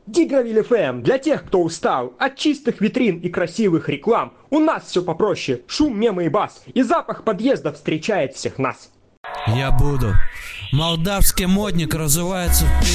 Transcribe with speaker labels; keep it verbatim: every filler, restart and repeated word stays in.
Speaker 1: Дигравиль эф эм для тех, кто устал от чистых витрин и красивых реклам. У нас все попроще, шум, мемы и бас, и запах подъезда встречает всех нас.
Speaker 2: Я буду. Молдавский модник разувается в